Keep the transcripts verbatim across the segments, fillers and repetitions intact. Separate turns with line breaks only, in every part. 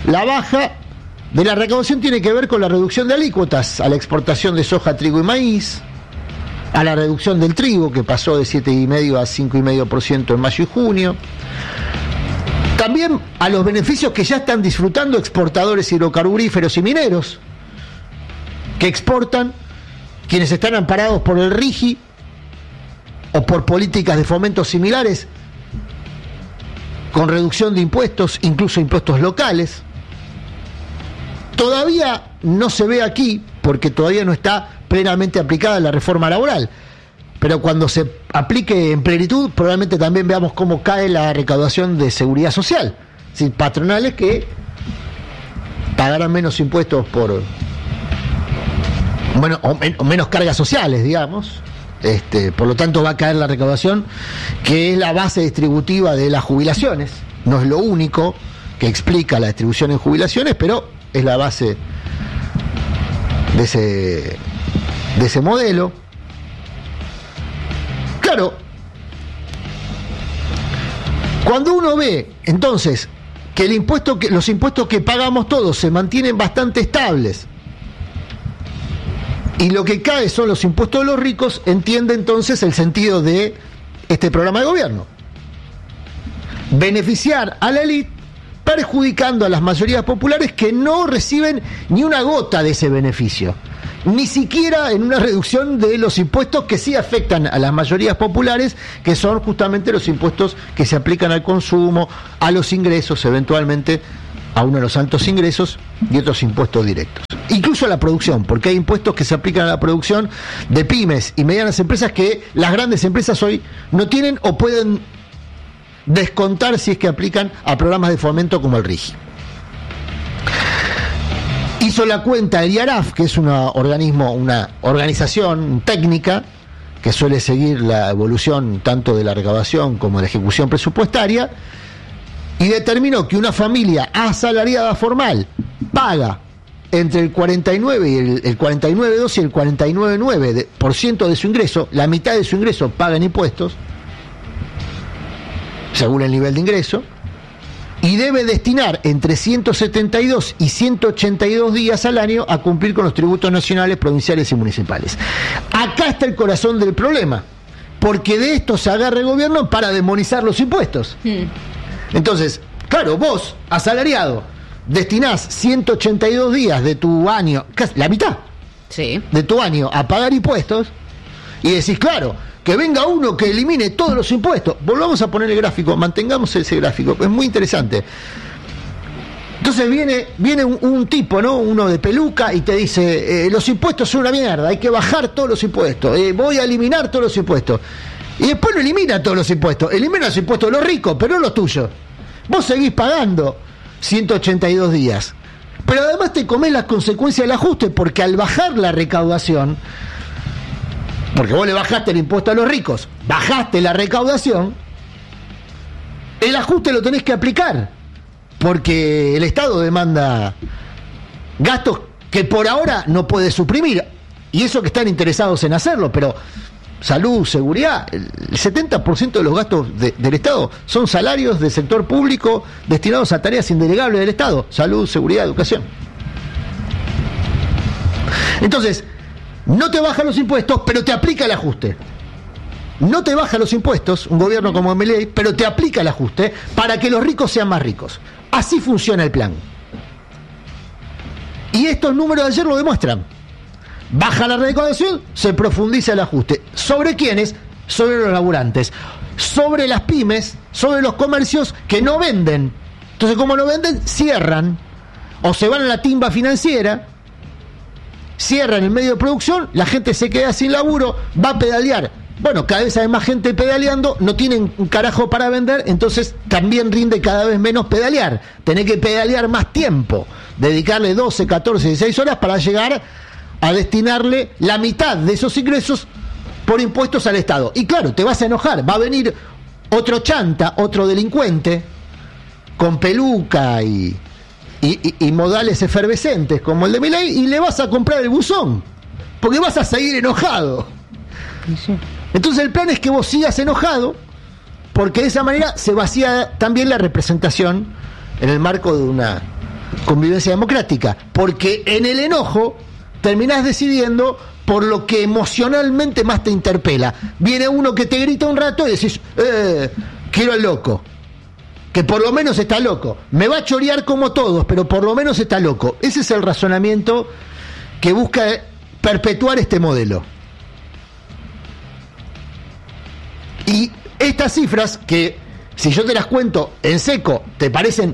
La baja de la recaudación tiene que ver con la reducción de alícuotas a la exportación de soja, trigo y maíz, a la reducción del trigo, que pasó de siete coma cinco a cinco coma cinco por ciento en mayo y junio. También a los beneficios que ya están disfrutando exportadores hidrocarburíferos y mineros, que exportan, quienes están amparados por el RIGI o por políticas de fomento similares, con reducción de impuestos, incluso impuestos locales. Todavía no se ve aquí, porque todavía no está plenamente aplicada la reforma laboral, pero cuando se aplique en plenitud, probablemente también veamos cómo cae la recaudación de seguridad social. Es decir, patronales que pagarán menos impuestos por, bueno, o, men- o menos cargas sociales, digamos. Este, por lo tanto va a caer la recaudación, que es la base distributiva de las jubilaciones. No es lo único que explica la distribución en jubilaciones, pero es la base de ese, de ese modelo. Claro, cuando uno ve entonces que el impuesto que, los impuestos que pagamos todos se mantienen bastante estables y lo que cae son los impuestos de los ricos, entiende entonces el sentido de este programa de gobierno: beneficiar a la élite, perjudicando a las mayorías populares que no reciben ni una gota de ese beneficio, ni siquiera en una reducción de los impuestos que sí afectan a las mayorías populares, que son justamente los impuestos que se aplican al consumo, a los ingresos, eventualmente a uno de los altos ingresos, y otros impuestos directos. Incluso a la producción, porque hay impuestos que se aplican a la producción de pymes y medianas empresas que las grandes empresas hoy no tienen o pueden descontar si es que aplican a programas de fomento como el RIGI. Hizo la cuenta el IARAF, que es una organismo, una organización técnica que suele seguir la evolución tanto de la recaudación como de la ejecución presupuestaria, y determinó que una familia asalariada formal paga entre el cuarenta y nueve y el, el cuarenta y nueve coma dos y el cuarenta y nueve coma nueve por ciento de su ingreso, la mitad de su ingreso paga en impuestos, según el nivel de ingreso, y debe destinar entre ciento setenta y dos y ciento ochenta y dos días al año a cumplir con los tributos nacionales, provinciales y municipales. Acá está el corazón del problema, porque de esto se agarra el gobierno para demonizar los impuestos. Hmm. Entonces, claro, vos, asalariado, destinás ciento ochenta y dos días de tu año, casi la mitad
sí.
de tu año a pagar impuestos, y decís, claro, que venga uno que elimine todos los impuestos. Volvamos a poner el gráfico, mantengamos ese gráfico, es muy interesante. Entonces viene viene un, un tipo, ¿no? Uno de peluca, y te dice, eh, los impuestos son una mierda, hay que bajar todos los impuestos, eh, voy a eliminar todos los impuestos. Y después no elimina todos los impuestos, elimina los impuestos de los ricos, pero no los tuyos. Vos seguís pagando ciento ochenta y dos días, pero además te comés las consecuencias del ajuste, porque al bajar la recaudación, porque vos le bajaste el impuesto a los ricos, bajaste la recaudación, el ajuste lo tenés que aplicar, porque el Estado demanda gastos que por ahora no puede suprimir, y eso que están interesados en hacerlo, pero salud, seguridad, el setenta por ciento de los gastos de, del Estado son salarios del sector público destinados a tareas indelegables del Estado: salud, seguridad, educación. Entonces, no te baja los impuestos, pero te aplica el ajuste. No te baja los impuestos, un gobierno como Milei, pero te aplica el ajuste para que los ricos sean más ricos. Así funciona el plan. Y estos números de ayer lo demuestran. Baja la recaudación, se profundiza el ajuste. ¿Sobre quiénes? Sobre los laburantes, sobre las pymes, sobre los comercios que no venden. Entonces, como no venden, cierran o se van a la timba financiera, cierran el medio de producción, la gente se queda sin laburo, va a pedalear. Bueno, cada vez hay más gente pedaleando, no tienen un carajo para vender, entonces también rinde cada vez menos pedalear. Tenés que pedalear más tiempo, dedicarle doce, catorce, dieciséis horas para llegar a destinarle la mitad de esos ingresos por impuestos al Estado. Y claro, te vas a enojar, va a venir otro chanta, otro delincuente, con peluca y, y, y, y modales efervescentes como el de Milei, y le vas a comprar el buzón, porque vas a seguir enojado. Sí. Entonces el plan es que vos sigas enojado, porque de esa manera se vacía también la representación en el marco de una convivencia democrática, porque en el enojo terminás decidiendo por lo que emocionalmente más te interpela. Viene uno que te grita un rato y decís, eh, quiero al loco, que por lo menos está loco. Me va a chorear como todos, pero por lo menos está loco. Ese es el razonamiento que busca perpetuar este modelo. Y estas cifras, que si yo te las cuento en seco, te parecen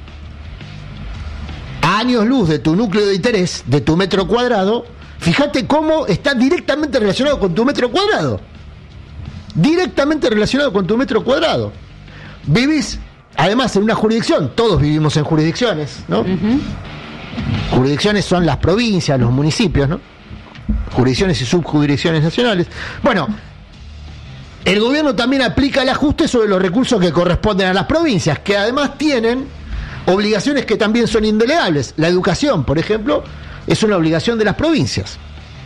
a años luz de tu núcleo de interés, de tu metro cuadrado, fíjate cómo está directamente relacionado con tu metro cuadrado. Directamente relacionado con tu metro cuadrado. Vivís, además, en una jurisdicción, todos vivimos en jurisdicciones, ¿no? Uh-huh. Jurisdicciones son las provincias, los municipios, ¿no? Jurisdicciones y subjurisdicciones nacionales. Bueno, el gobierno también aplica el ajuste sobre los recursos que corresponden a las provincias, que además tienen obligaciones que también son indelegables. La educación, por ejemplo, es una obligación de las provincias.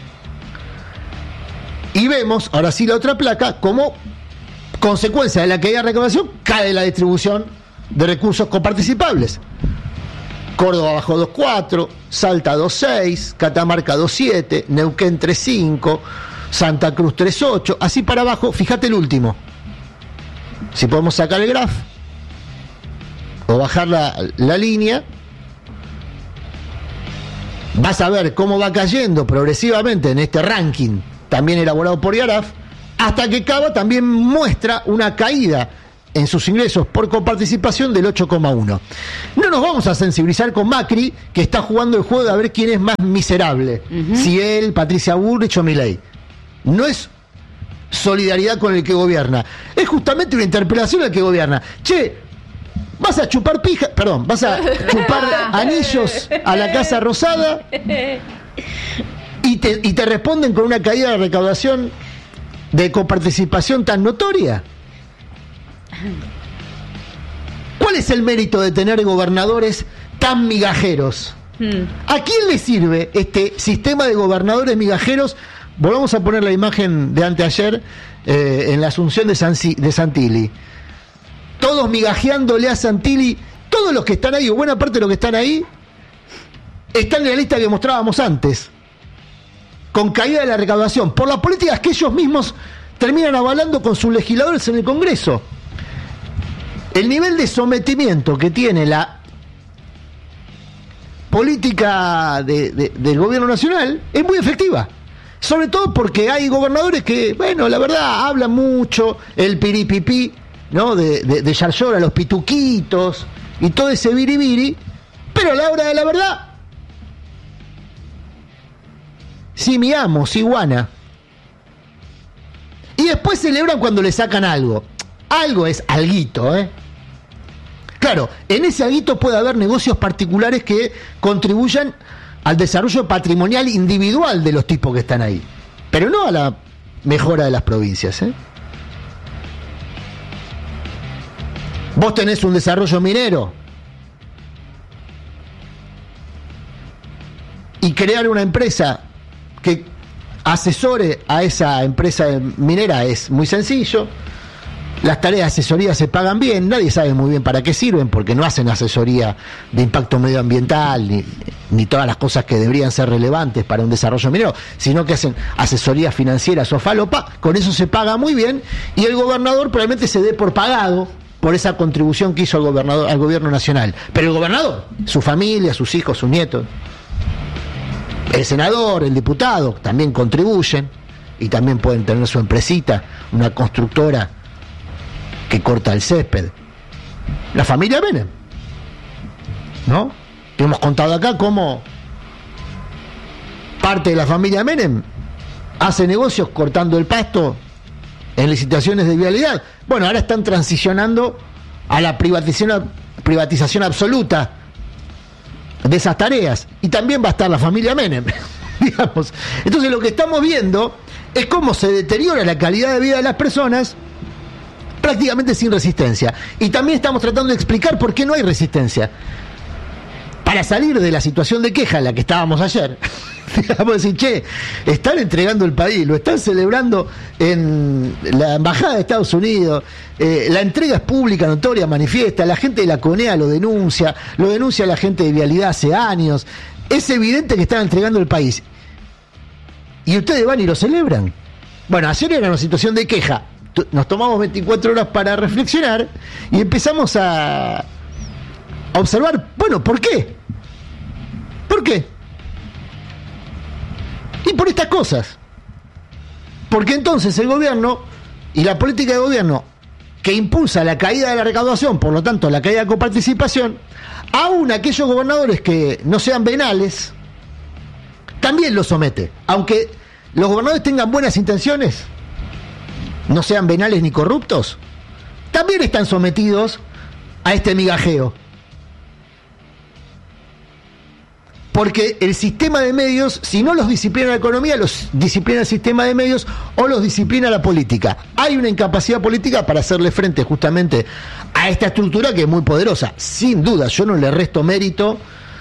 Y vemos, ahora sí la otra placa, como consecuencia de la caída de recaudación cae la distribución de recursos coparticipables. Córdoba bajó dos coma cuatro, Salta dos coma seis, Catamarca dos coma siete, Neuquén tres coma cinco, Santa Cruz tres coma ocho, así para abajo. Fíjate el último. Si podemos sacar el graph o bajar la, la línea, vas a ver cómo va cayendo progresivamente en este ranking, también elaborado por IARAF, hasta que Cava también muestra una caída en sus ingresos por coparticipación del ocho coma uno. No nos vamos a sensibilizar con Macri, que está jugando el juego de a ver quién es más miserable, uh-huh. si él, Patricia Bullrich o Milei. No es solidaridad con el que gobierna, es justamente una interpelación al que gobierna. Che, vas a chupar pija, perdón, vas a chupar anillos a la Casa Rosada y te, y te responden con una caída de recaudación de coparticipación tan notoria. ¿Cuál es el mérito de tener gobernadores tan migajeros? Hmm. ¿A quién le sirve este sistema de gobernadores migajeros? Volvamos a poner la imagen de anteayer eh, en la asunción de, Sansi, de Santilli. Todos migajeándole a Santilli, todos los que están ahí, o buena parte de los que están ahí, están en la lista que mostrábamos antes, con caída de la recaudación, por las políticas que ellos mismos terminan avalando con sus legisladores en el Congreso. El nivel de sometimiento que tiene la política de, de, del gobierno nacional es muy efectiva. Sobre todo porque hay gobernadores que, bueno, la verdad, hablan mucho, el piripipí, ¿no? De, de, de Yarlora, los pituquitos y todo ese biribiri, pero a la hora de la verdad, sí mi amo, sí guana. Y después celebran cuando le sacan algo. Algo es alguito, ¿eh? Claro, en ese alguito puede haber negocios particulares que contribuyan al desarrollo patrimonial individual de los tipos que están ahí, pero no a la mejora de las provincias, ¿eh? Vos tenés un desarrollo minero y crear una empresa que asesore a esa empresa minera es muy sencillo. Las tareas de asesoría se pagan bien, nadie sabe muy bien para qué sirven, porque no hacen asesoría de impacto medioambiental ni, ni todas las cosas que deberían ser relevantes para un desarrollo minero, sino que hacen asesoría financiera o falopa. Con eso se paga muy bien y el gobernador probablemente se dé por pagado por esa contribución que hizo el gobernador al gobierno nacional. Pero el gobernador, su familia, sus hijos, sus nietos, el senador, el diputado, también contribuyen y también pueden tener su empresita, una constructora que corta el césped. La familia Menem, ¿no? Hemos contado acá cómo parte de la familia Menem hace negocios cortando el pasto en licitaciones de vialidad. Bueno, ahora están transicionando a la privatización, privatización absoluta de esas tareas. Y también va a estar la familia Menem, digamos. Entonces lo que estamos viendo es cómo se deteriora la calidad de vida de las personas prácticamente sin resistencia. Y también estamos tratando de explicar por qué no hay resistencia. para salir de la situación de queja en la que estábamos ayer. Vamos a decir, che, están entregando el país, lo están celebrando en la embajada de Estados Unidos, eh, la entrega es pública, notoria, manifiesta, la gente de la CONEA lo denuncia, lo denuncia la gente de Vialidad hace años, es evidente que están entregando el país. Y ustedes van y lo celebran. Bueno, ayer era una situación de queja, nos tomamos veinticuatro horas para reflexionar y empezamos a, a observar, bueno, ¿por qué? ¿Por qué? Y por estas cosas. Porque entonces el gobierno y la política de gobierno que impulsa la caída de la recaudación, por lo tanto la caída de coparticipación, aún aquellos gobernadores que no sean venales, también los somete. Aunque los gobernadores tengan buenas intenciones, no sean venales ni corruptos, también están sometidos a este migajeo. Porque el sistema de medios, si no los disciplina la economía, los disciplina el sistema de medios o los disciplina la política. Hay una incapacidad política para hacerle frente justamente a esta estructura que es muy poderosa. Sin duda, yo no le resto mérito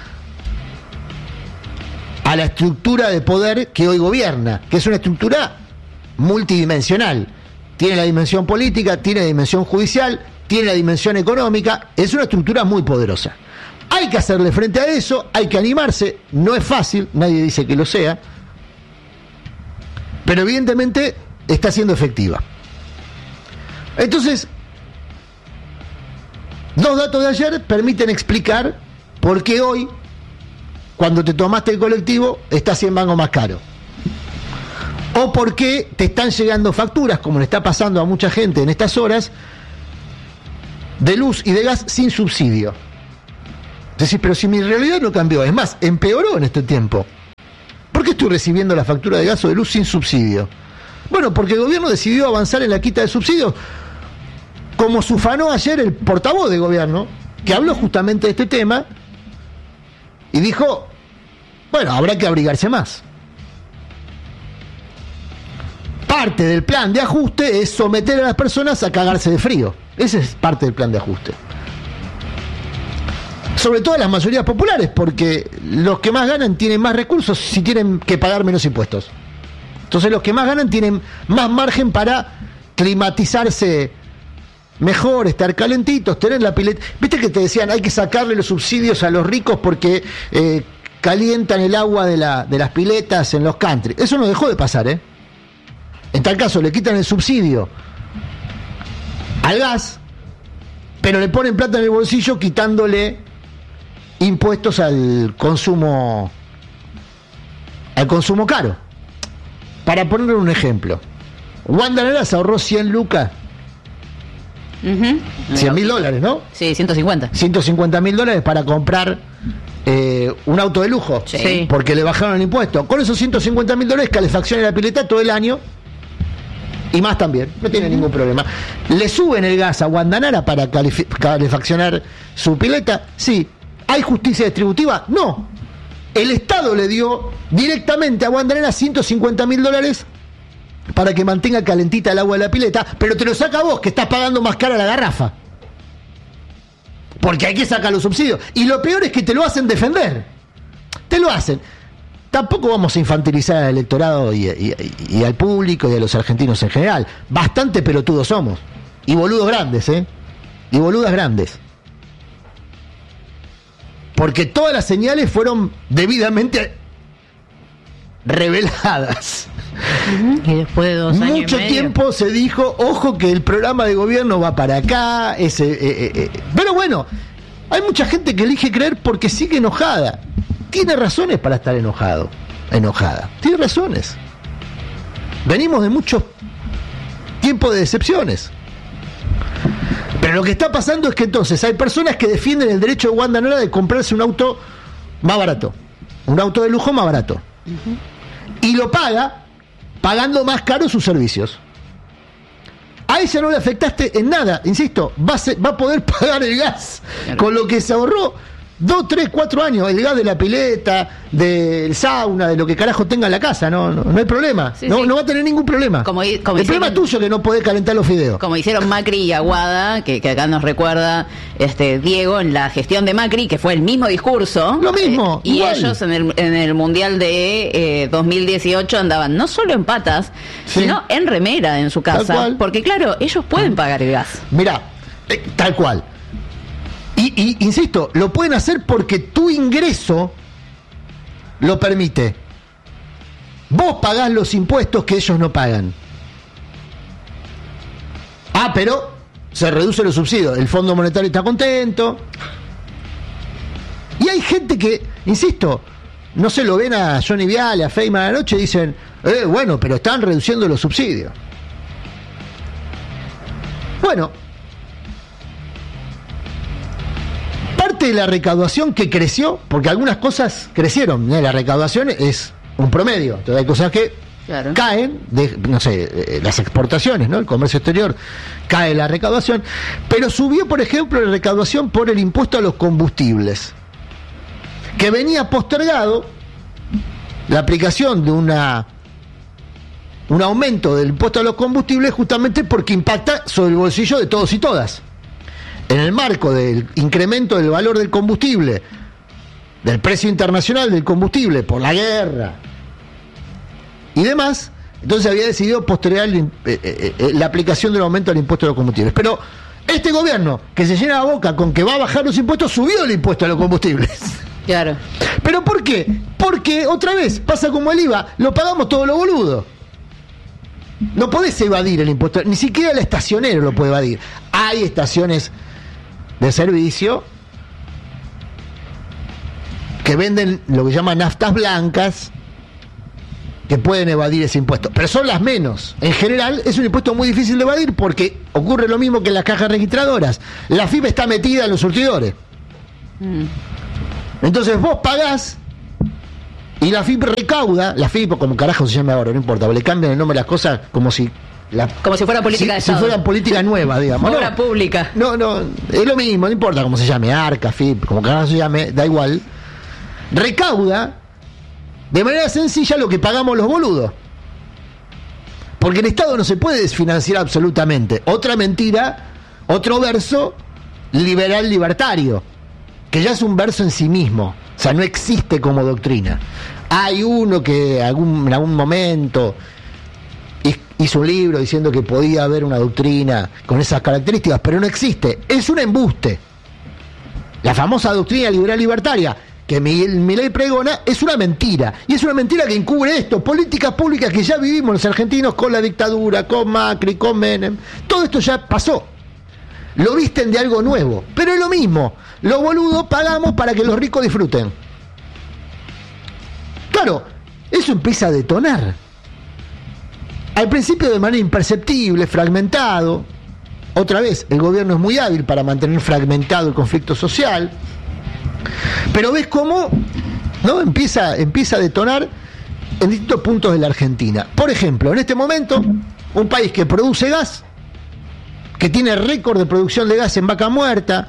a la estructura de poder que hoy gobierna, que es una estructura multidimensional. Tiene la dimensión política, tiene la dimensión judicial, tiene la dimensión económica, es una estructura muy poderosa. Hay que hacerle frente a eso, hay que animarse, no es fácil, nadie dice que lo sea, pero evidentemente está siendo efectiva. Entonces, dos datos de ayer permiten explicar por qué hoy, cuando te tomaste el colectivo, está cien mangos más caro. O por qué te están llegando facturas, como le está pasando a mucha gente en estas horas, de luz y de gas sin subsidio. Decís, pero si mi realidad no cambió, es más, empeoró en este tiempo. ¿Por qué estoy recibiendo la factura de gas o de luz sin subsidio? Bueno, porque el gobierno decidió avanzar en la quita de subsidios, como se ufanó ayer el portavoz de gobierno, que habló justamente de este tema, y dijo, bueno, habrá que abrigarse más. Parte del plan de ajuste es someter a las personas a cagarse de frío. Ese es parte del plan de ajuste. Sobre todo las mayorías populares, porque los que más ganan tienen más recursos si tienen que pagar menos impuestos. Entonces los que más ganan tienen más margen para climatizarse mejor, estar calentitos, tener la pileta. Viste que te decían hay que sacarle los subsidios a los ricos porque eh, calientan el agua de, la, de las piletas en los country. Eso no dejó de pasar, ¿eh? En tal caso le quitan el subsidio al gas, pero le ponen plata en el bolsillo quitándole impuestos al consumo al consumo caro. Para ponerle un ejemplo, Wanda Nara se ahorró cien lucas, uh-huh. cien mil dólares, ¿no?
Sí, ciento cincuenta.
ciento cincuenta mil dólares para comprar eh, un auto de lujo,
sí.
Porque le bajaron el impuesto. Con esos ciento cincuenta mil dólares calefacción en la pileta todo el año y más también, no tiene uh-huh. ningún problema. ¿Le suben el gas a Wanda Nara para calef- calefaccionar su pileta? Sí. ¿Hay justicia distributiva? No. El Estado le dio directamente a Wanda Nara ciento cincuenta mil dólares para que mantenga calentita el agua de la pileta, pero te lo saca vos, que estás pagando más cara la garrafa. Porque hay que sacar los subsidios. Y lo peor es que te lo hacen defender. Te lo hacen. Tampoco vamos a infantilizar al electorado y, y, y al público y a los argentinos en general. Bastante pelotudos somos. Y boludos grandes, ¿eh? Y boludas grandes. Porque todas las señales fueron debidamente reveladas.
Y después de dos años
Mucho
y medio.
tiempo se dijo, ojo que el programa de gobierno va para acá, ese, eh, eh, eh. Pero bueno, hay mucha gente que elige creer porque sigue enojada. Tiene razones para estar enojado, enojada. Tiene razones. Venimos de mucho tiempo de decepciones. Pero lo que está pasando es que entonces hay personas que defienden el derecho de Wanda Nara de comprarse un auto más barato, un auto de lujo más barato, uh-huh. y lo paga pagando más caro sus servicios. A ella no le afectaste en nada, insisto, va a, ser, va a poder pagar el gas, claro. Con lo que se ahorró. dos, tres, cuatro años, el gas de la pileta, del sauna, de lo que carajo tenga en la casa, no, no, no hay problema, sí, no, sí. no va a tener ningún problema.
Como, como
el
hicieron,
problema es tuyo que no podés calentar los fideos.
Como hicieron Macri y Aguada, que, que acá nos recuerda este Diego en la gestión de Macri, que fue el mismo discurso.
Lo mismo.
Eh, y igual. Ellos en el, en el Mundial de eh, dos mil dieciocho andaban no solo en patas, sí. sino en remera en su casa. Porque claro, ellos pueden pagar el gas.
Mirá, eh, tal cual. Y, y insisto, lo pueden hacer porque tu ingreso lo permite. Vos pagás los impuestos que ellos no pagan. Ah, pero se reducen los subsidios. El Fondo Monetario está contento. Y hay gente que, insisto, no se lo ven a Johnny Viale, a Feynman a la noche y dicen, eh, bueno, pero están reduciendo los subsidios. Bueno, parte de la recaudación que creció, porque algunas cosas crecieron, ¿eh? La recaudación es un promedio, entonces hay cosas que claro. caen, de, no sé, las exportaciones, ¿no? El comercio exterior, cae la recaudación, pero subió, por ejemplo, la recaudación por el impuesto a los combustibles, que venía postergado la aplicación de una un aumento del impuesto a los combustibles justamente porque impacta sobre el bolsillo de todos y todas. En el marco del incremento del valor del combustible, del precio internacional del combustible por la guerra y demás, entonces había decidido postergar el, eh, eh, la aplicación del aumento del impuesto a los combustibles. Pero este gobierno, que se llena la boca con que va a bajar los impuestos, subió el impuesto a los combustibles.
Claro.
¿Pero por qué? Porque, otra vez, pasa como el I V A, lo pagamos todos los boludos. No podés evadir el impuesto, ni siquiera el estacionero lo puede evadir. Hay estaciones de servicio que venden lo que llaman naftas blancas que pueden evadir ese impuesto, pero son las menos. En general es un impuesto muy difícil de evadir porque ocurre lo mismo que en las cajas registradoras. La F I P está metida en los surtidores. Mm. Entonces vos pagás y la F I P recauda, la F I P como carajo se llama ahora, no importa, le cambian el nombre a las cosas como si la,
como si fuera política
si,
de Estado.
Si fuera política nueva, digamos.
Obra
no,
pública.
No, no, es lo mismo, no importa cómo se llame, ARCA, F I P, como carajo se llame, da igual. Recauda de manera sencilla lo que pagamos los boludos. Porque el Estado no se puede desfinanciar absolutamente. Otra mentira, otro verso liberal libertario, que ya es un verso en sí mismo, o sea, no existe como doctrina. Hay uno que algún, en algún momento hizo un libro diciendo que podía haber una doctrina con esas características, pero no existe, es un embuste. La famosa doctrina liberal libertaria que Milei pregona es una mentira, y es una mentira que encubre esto, políticas públicas que ya vivimos los argentinos con la dictadura, con Macri, con Menem, todo esto ya pasó. Lo visten de algo nuevo, pero es lo mismo. Los boludos pagamos para que los ricos disfruten. Claro, eso empieza a detonar. Al principio de manera imperceptible, fragmentado. Otra vez, el gobierno es muy hábil para mantener fragmentado el conflicto social. Pero ves cómo, ¿no? empieza, empieza a detonar en distintos puntos de la Argentina. Por ejemplo, en este momento, un país que produce gas, que tiene récord de producción de gas en Vaca Muerta,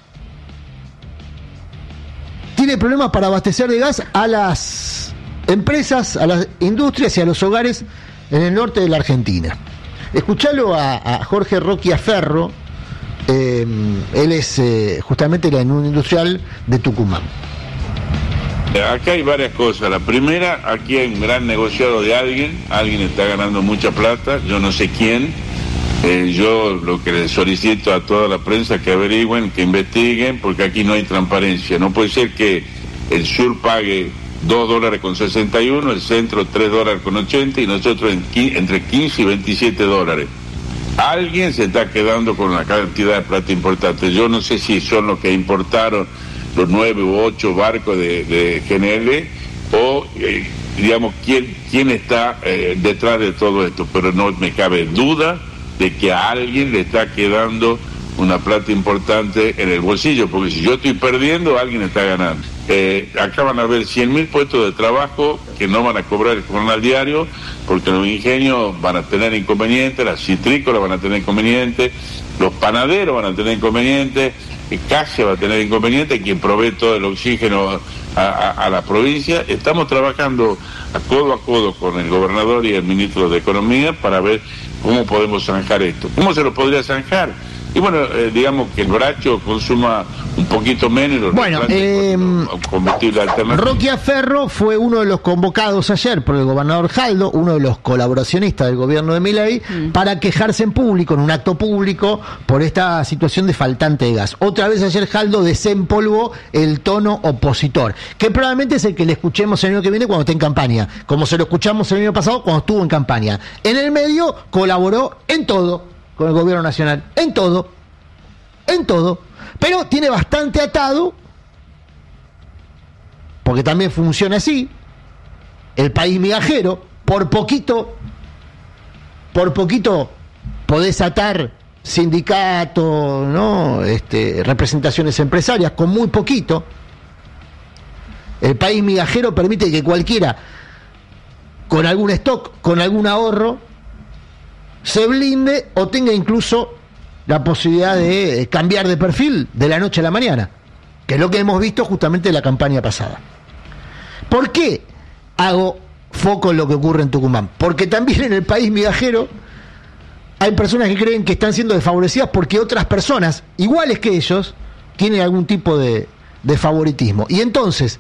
tiene problemas para abastecer de gas a las empresas, a las industrias y a los hogares en el norte de la Argentina. Escuchalo a, a Jorge Roquia Ferro, eh, él es eh, justamente en un industrial de Tucumán.
Acá hay varias cosas. La primera, aquí hay un gran negociado de alguien, alguien está ganando mucha plata, yo no sé quién. Eh, yo lo que le solicito a toda la prensa que averigüen, que investiguen, porque aquí no hay transparencia. No puede ser que el sur pague dos dólares con sesenta y uno, el centro tres dólares con ochenta y nosotros en, entre quince y veintisiete dólares. Alguien se está quedando con una cantidad de plata importante. Yo no sé si son los que importaron los nueve u ocho barcos de, de G N L o, eh, digamos, quién, quién está eh, detrás de todo esto, pero no me cabe duda de que a alguien le está quedando una plata importante en el bolsillo, porque si yo estoy perdiendo, alguien está ganando. Eh, acá van a haber cien mil puestos de trabajo que no van a cobrar el jornal diario, porque los ingenios van a tener inconvenientes, las citrícolas van a tener inconvenientes, los panaderos van a tener inconvenientes, que Casia va a tener inconveniente, quien provee todo el oxígeno a, a, a la provincia. Estamos trabajando a codo a codo con el gobernador y el ministro de Economía para ver cómo podemos zanjar esto. ¿Cómo se lo podría zanjar? Y bueno, eh, digamos que el Bracho consuma un poquito menos.
Bueno, eh,
combustible alternativo.
Roquia Ferro fue uno de los convocados ayer por el gobernador Jaldo, uno de los colaboracionistas del gobierno de Milei, mm. para quejarse en público, en un acto público, por esta situación de faltante de gas. Otra vez ayer Jaldo desempolvó el tono opositor, que probablemente es el que le escuchemos el año que viene cuando esté en campaña, como se lo escuchamos el año pasado cuando estuvo en campaña. En el medio colaboró en todo con el gobierno nacional, en todo, en todo, pero tiene bastante atado, porque también funciona así, el país migajero, por poquito, por poquito podés atar sindicatos, ¿no? Este, representaciones empresarias, con muy poquito. El país migajero permite que cualquiera, con algún stock, con algún ahorro, se blinde o tenga incluso la posibilidad de cambiar de perfil de la noche a la mañana, que es lo que hemos visto justamente en la campaña pasada. ¿Por qué hago foco en lo que ocurre en Tucumán? Porque también en el país migajero hay personas que creen que están siendo desfavorecidas porque otras personas, iguales que ellos, tienen algún tipo de, de favoritismo. Y entonces,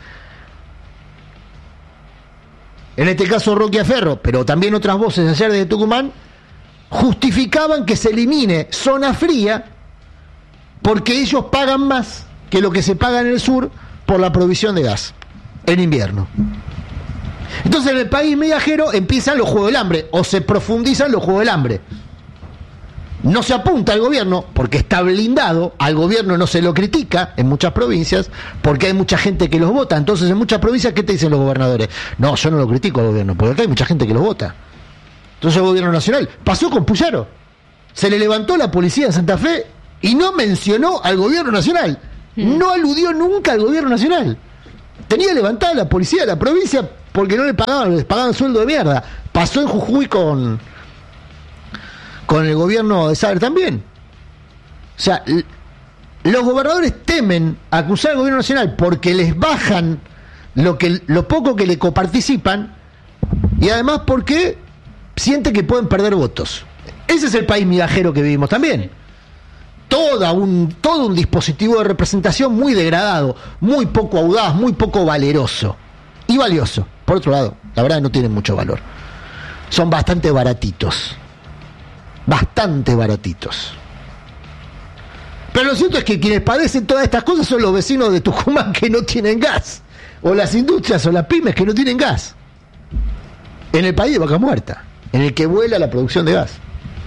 en este caso Roquia Ferro, pero también otras voces ayer de Tucumán, justificaban que se elimine zona fría porque ellos pagan más que lo que se paga en el sur por la provisión de gas en invierno. Entonces en el país migajero empiezan los juegos del hambre, o se profundizan los juegos del hambre. No se apunta al gobierno porque está blindado, al gobierno no se lo critica en muchas provincias porque hay mucha gente que los vota. Entonces en muchas provincias, ¿qué te dicen los gobernadores? No, yo no lo critico al gobierno porque acá hay mucha gente que los vota. Entonces el gobierno nacional pasó con Puyaro, se le levantó la policía en Santa Fe y no mencionó al gobierno nacional, no aludió nunca al gobierno nacional. Tenía levantada la policía de la provincia porque no le pagaban, les pagaban sueldo de mierda. Pasó en Jujuy con con el gobierno de Saber también. O sea, l- los gobernadores temen acusar al gobierno nacional porque les bajan lo que lo poco que le coparticipan y además porque siente que pueden perder votos. Ese es el país migajero que vivimos también. Toda un, todo un dispositivo de representación muy degradado, muy poco audaz, muy poco valeroso y valioso. Por otro lado, la verdad no tienen mucho valor. Son bastante baratitos. Bastante baratitos. Pero lo cierto es que quienes padecen todas estas cosas son los vecinos de Tucumán que no tienen gas, o las industrias o las pymes que no tienen gas. En el país de Vaca Muerta, en el que vuela la producción de gas.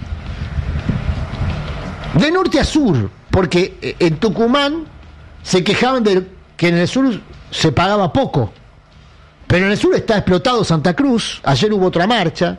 De norte a sur, porque en Tucumán se quejaban de que en el sur se pagaba poco, pero en el sur está explotado Santa Cruz. Ayer hubo otra marcha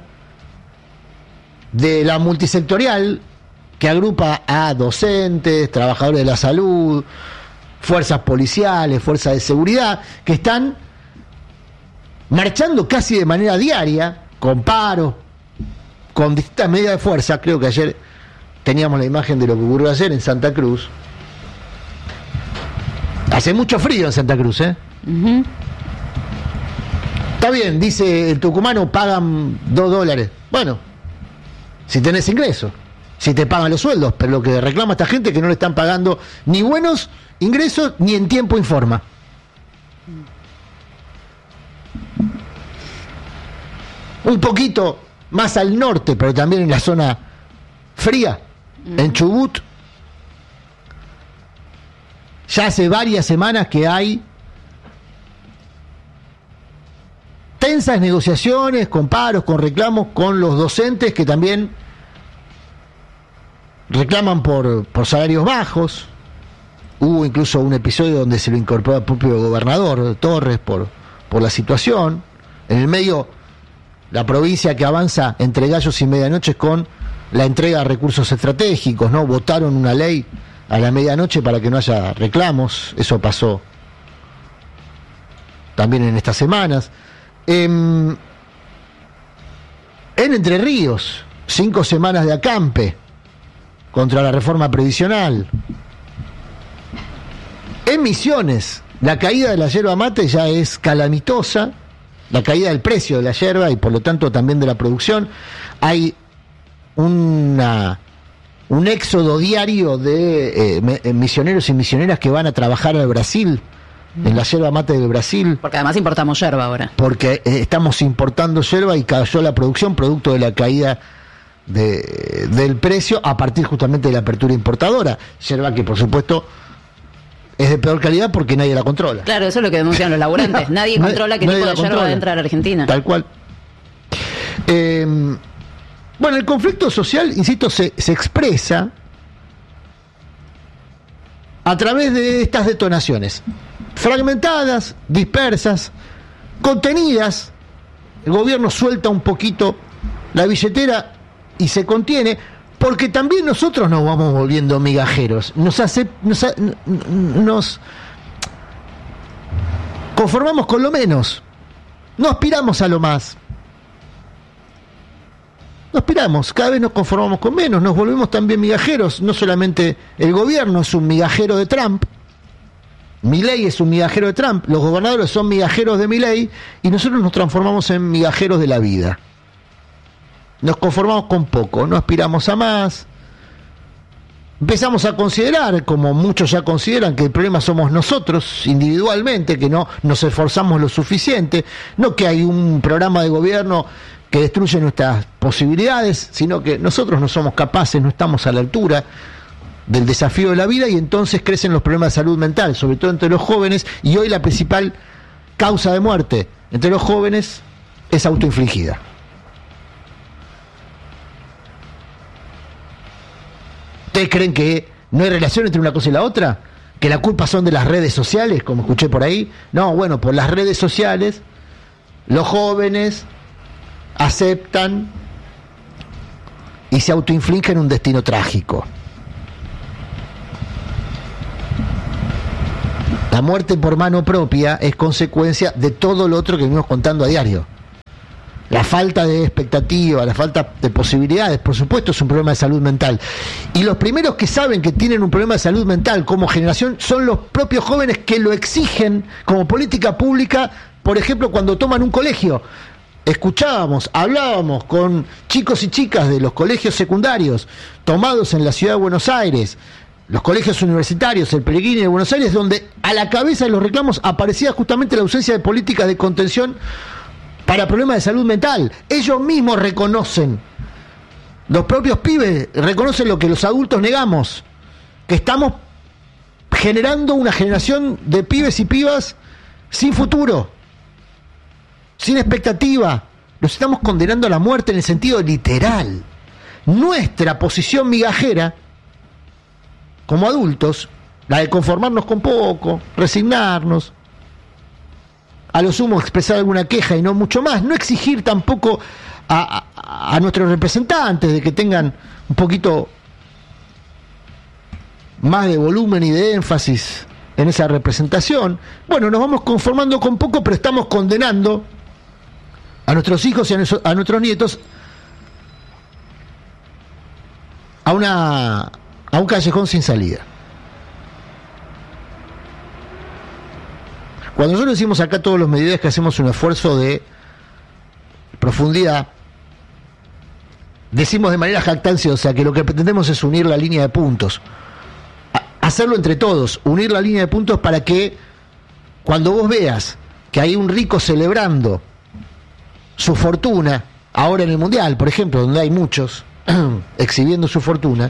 de la multisectorial que agrupa a docentes, trabajadores de la salud, fuerzas policiales, fuerzas de seguridad, que están marchando casi de manera diaria, con paros, con distintas medidas de fuerza. Creo que ayer teníamos la imagen de lo que ocurrió ayer en Santa Cruz. Hace mucho frío en Santa Cruz, ¿eh? Uh-huh. Está bien, dice el tucumano, pagan dos dólares. Bueno, si tenés ingresos, si te pagan los sueldos, pero lo que reclama esta gente es que no le están pagando ni buenos ingresos ni en tiempo informa. Un poquito más al norte, pero también en la zona fría, mm. en Chubut, ya hace varias semanas que hay tensas negociaciones, con paros, con reclamos con los docentes que también reclaman por, por salarios bajos. Hubo incluso un episodio donde se lo incorporó el propio gobernador Torres por, por la situación. En el medio, la provincia que avanza entre gallos y medianoches con la entrega de recursos estratégicos, ¿no? Votaron una ley a la medianoche para que no haya reclamos. Eso pasó también en estas semanas. En, en Entre Ríos, cinco semanas de acampe contra la reforma previsional. En Misiones, la caída de la yerba mate ya es calamitosa, la caída del precio de la yerba y por lo tanto también de la producción. Hay una, un éxodo diario de eh, misioneros y misioneras que van a trabajar al Brasil, en la yerba mate del Brasil.
Porque además importamos yerba ahora.
Porque eh, estamos importando yerba y cayó la producción producto de la caída de, del precio a partir justamente de la apertura importadora. Yerba que por supuesto es de peor calidad porque nadie la controla.
Claro, eso es lo que denuncian los laburantes. Nadie controla qué tipo de yerba va a entrar a Argentina.
Tal cual. Eh, bueno, el conflicto social, insisto, se, se expresa a través de estas detonaciones. Fragmentadas, dispersas, contenidas. El gobierno suelta un poquito la billetera y se contiene, porque también nosotros nos vamos volviendo migajeros. Nos hace, nos, nos conformamos con lo menos. No aspiramos a lo más. No aspiramos, cada vez nos conformamos con menos, nos volvemos también migajeros. No solamente el gobierno es un migajero de Trump, Milei es un migajero de Trump, los gobernadores son migajeros de Milei y nosotros nos transformamos en migajeros de la vida. Nos conformamos con poco, no aspiramos a más. Empezamos a considerar, como muchos ya consideran, que el problema somos nosotros individualmente, que no nos esforzamos lo suficiente, no que hay un programa de gobierno que destruye nuestras posibilidades, sino que nosotros no somos capaces, no estamos a la altura del desafío de la vida y entonces crecen los problemas de salud mental, sobre todo entre los jóvenes, y hoy la principal causa de muerte entre los jóvenes es autoinfligida. ¿Ustedes creen que no hay relación entre una cosa y la otra? ¿Que la culpa son de las redes sociales, como escuché por ahí? No, bueno, por las redes sociales los jóvenes aceptan y se autoinfligen un destino trágico. La muerte por mano propia es consecuencia de todo lo otro que venimos contando a diario. La falta de expectativa, la falta de posibilidades, por supuesto, es un problema de salud mental. Y los primeros que saben que tienen un problema de salud mental como generación son los propios jóvenes que lo exigen como política pública, por ejemplo, cuando toman un colegio. Escuchábamos, hablábamos con chicos y chicas de los colegios secundarios tomados en la ciudad de Buenos Aires, los colegios universitarios, el Pellegrini de Buenos Aires, donde a la cabeza de los reclamos aparecía justamente la ausencia de políticas de contención para problemas de salud mental. Ellos mismos reconocen, los propios pibes reconocen lo que los adultos negamos, que estamos generando una generación de pibes y pibas sin futuro, sin expectativa. Los estamos condenando a la muerte en el sentido literal. Nuestra posición migajera como adultos, la de conformarnos con poco, resignarnos, a lo sumo expresar alguna queja y no mucho más, no exigir tampoco a, a, a nuestros representantes de que tengan un poquito más de volumen y de énfasis en esa representación. Bueno, nos vamos conformando con poco, pero estamos condenando a nuestros hijos y a, nuestro, a nuestros nietos a una a un callejón sin salida. Cuando nosotros decimos acá todos los medios que hacemos un esfuerzo de profundidad, decimos de manera jactanciosa que lo que pretendemos es unir la línea de puntos, hacerlo entre todos, unir la línea de puntos para que cuando vos veas que hay un rico celebrando su fortuna, ahora en el Mundial, por ejemplo, donde hay muchos exhibiendo su fortuna,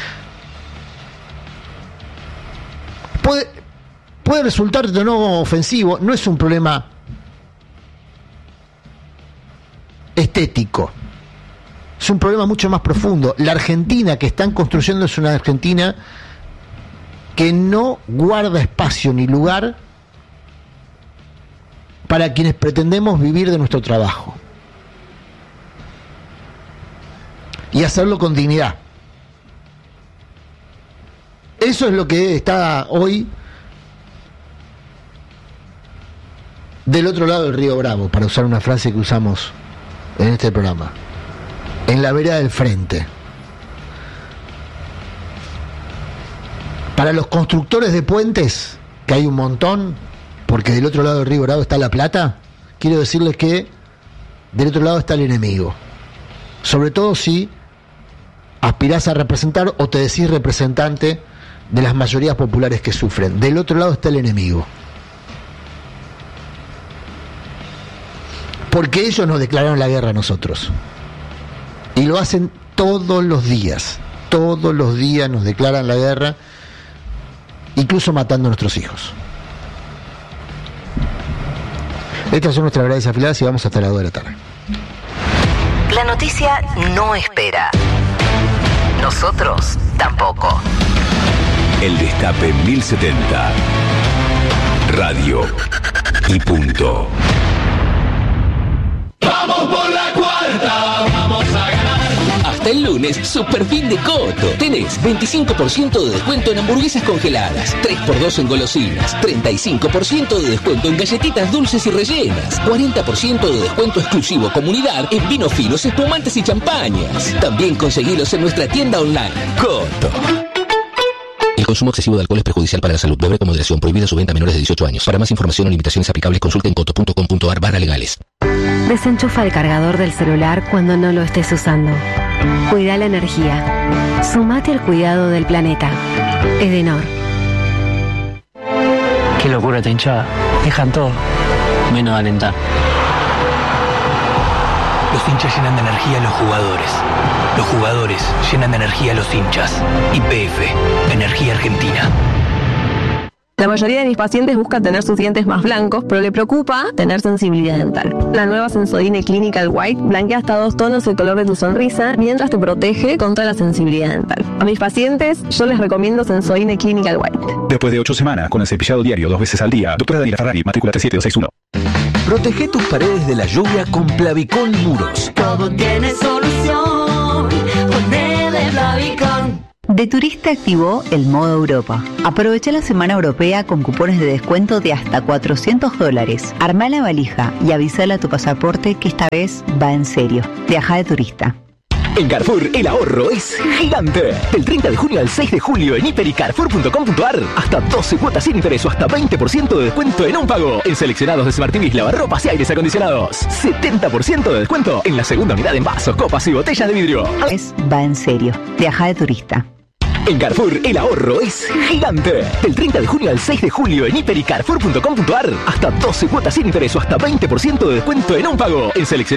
puede, puede resultar de no ofensivo, no es un problema estético, es un problema mucho más profundo. La Argentina que están construyendo es una Argentina que no guarda espacio ni lugar para quienes pretendemos vivir de nuestro trabajo y hacerlo con dignidad. Eso es lo que está hoy del otro lado del río Bravo, para usar una frase que usamos en este programa, en la vereda del frente. Para los constructores de puentes, que hay un montón, porque del otro lado del río Bravo está la plata, quiero decirles que del otro lado está el enemigo. Sobre todo si aspirás a representar o te decís representante de las mayorías populares que sufren. Del otro lado está el enemigo. Porque ellos nos declararon la guerra a nosotros. Y lo hacen todos los días. Todos los días nos declaran la guerra, incluso matando a nuestros hijos. Estas son nuestras verdades afiladas y vamos hasta las dos de la tarde.
La noticia no espera. Nosotros tampoco.
El Destape mil setenta. Radio y punto.
Vamos por la cuarta, vamos a ganar. Hasta el lunes, super fin de Coto. Tenés veinticinco por ciento de descuento en hamburguesas congeladas, tres por dos en golosinas, treinta y cinco por ciento de descuento en galletitas dulces y rellenas, cuarenta por ciento de descuento exclusivo comunidad en vinos finos, espumantes y champañas. También conseguilos en nuestra tienda online. Coto.
El consumo excesivo de alcohol es perjudicial para la salud. Beber con moderación. Prohibida su venta a menores de dieciocho años. Para más información o limitaciones aplicables, consulte en coto punto com punto ar barra legales.
Desenchufa el cargador del celular cuando no lo estés usando. Cuida la energía. Sumate al cuidado del planeta. Edenor.
Qué locura esta hinchada. Dejan todo, menos de alentar.
Los hinchas llenan de energía a los jugadores. Los jugadores llenan de energía a los hinchas. Y P F, Energía Argentina.
La mayoría de mis pacientes buscan tener sus dientes más blancos, pero le preocupa tener sensibilidad dental. La nueva Sensodyne Clinical White blanquea hasta dos tonos el color de tu sonrisa, mientras te protege contra la sensibilidad dental. A mis pacientes, yo les recomiendo Sensodyne Clinical White.
Después de ocho semanas con el cepillado diario dos veces al día, doctora Daniela Ferrari, matrícula tres siete dos seis uno.
Protege tus paredes de la lluvia con Plavicón Muros.
Todo tiene solución. Ponele Plavicón.
De Turista activó el modo Europa. Aprovecha la semana europea con cupones de descuento de hasta cuatrocientos dólares. Armá la valija y avísale a tu pasaporte que esta vez va en serio. Viaja de turista.
En Carrefour, el ahorro es gigante. Del treinta de junio al seis de julio en hiper y carrefour punto com punto ar. Hasta doce cuotas sin interés o hasta veinte por ciento de descuento en un pago. En seleccionados de Smart T Vs, lavarropas y aires acondicionados. setenta por ciento de descuento en la segunda unidad en vasos, copas y botellas de vidrio.
Es va en serio. Viaja de turista.
En Carrefour, el ahorro es gigante. Del treinta de junio al seis de julio en hiper y carrefour punto com punto ar. Hasta doce cuotas sin interés o hasta veinte por ciento de descuento en un pago. En seleccionados